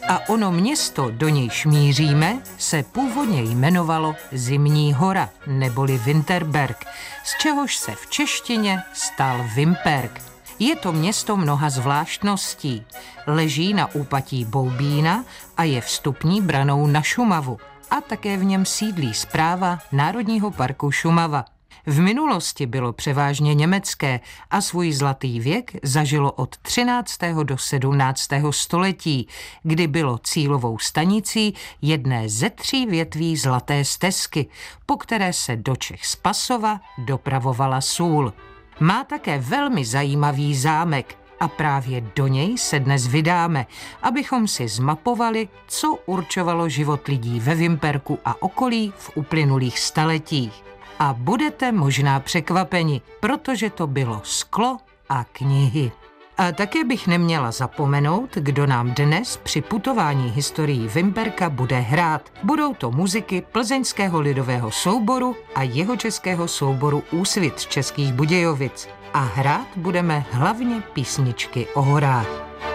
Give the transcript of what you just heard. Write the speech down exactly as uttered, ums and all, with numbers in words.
A ono město, do nějž míříme, se původně jmenovalo Zimní hora, neboli Winterberg, z čehož se v češtině stal Vimperk. Je to město mnoha zvláštností. Leží na úpatí Boubína a je vstupní branou na Šumavu. A také v něm sídlí správa Národního parku Šumava. V minulosti bylo převážně německé a svůj zlatý věk zažilo od třináctého do sedmnáctého století, kdy bylo cílovou stanicí jedné ze tří větví Zlaté stezky, po které se do Čech z Pasova dopravovala sůl. Má také velmi zajímavý zámek a právě do něj se dnes vydáme, abychom si zmapovali, co určovalo život lidí ve Vimperku a okolí v uplynulých staletích. A budete možná překvapeni, protože to bylo sklo a knihy. A také bych neměla zapomenout, kdo nám dnes při putování historií Vimperka bude hrát. Budou to muziky Plzeňského lidového souboru a Jihočeského souboru Úsvit z Českých Budějovic. A hrát budeme hlavně písničky o horách.